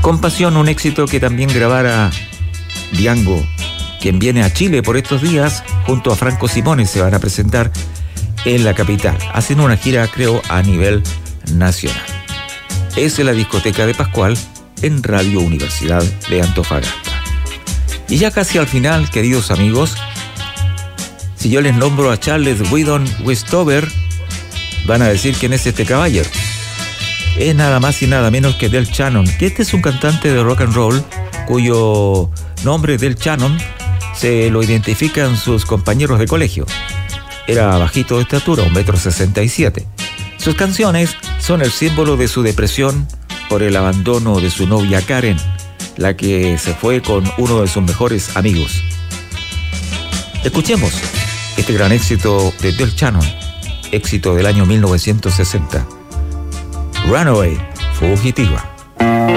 Compasión, un éxito que también grabara Diango, quien viene a Chile por estos días, junto a Franco Simone se van a presentar en la capital, haciendo una gira, creo, a nivel nacional. Es la discoteca de Pascual en Radio Universidad de Antofagasta. Y ya casi al final, queridos amigos, si yo les nombro a Charles Wheaton Westover, van a decir quién es este caballero. Es nada más y nada menos que Del Shannon, que este es un cantante de rock and roll cuyo nombre Del Shannon se lo identifican sus compañeros de colegio. Era bajito de estatura, 1,67 m. Sus canciones son el símbolo de su depresión por el abandono de su novia Karen, la que se fue con uno de sus mejores amigos. Escuchemos este gran éxito de Del Shannon, éxito del año 1960. Runaway, fugitiva.